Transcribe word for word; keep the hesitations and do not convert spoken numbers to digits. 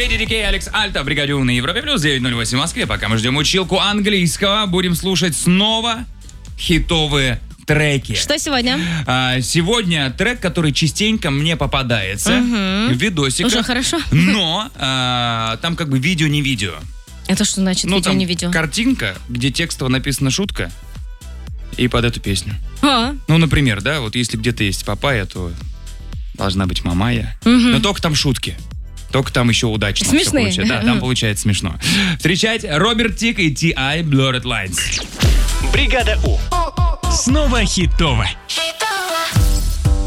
Леди Ди Кей, Алекс Альта, Бригадюн на Европе плюс девять ноль восемь в Москве. Пока мы ждем училку английского, будем слушать снова хитовые треки. Что сегодня? А, сегодня трек, который частенько мне попадается угу. в видосиках. Уже хорошо. Но а, там как бы видео не видео. Это что значит ну, видео там не видео? Картинка, где текстово написана шутка, и под эту песню. А. Ну, например, да, вот если где-то есть папайя, то должна быть мамая. Угу. Но только там шутки. Только там еще удачно. Смешные. Все да, там получается смешно. Встречайте Роберт Тик и Ти Ай Blurred Lines. Бригада У. Снова хитово.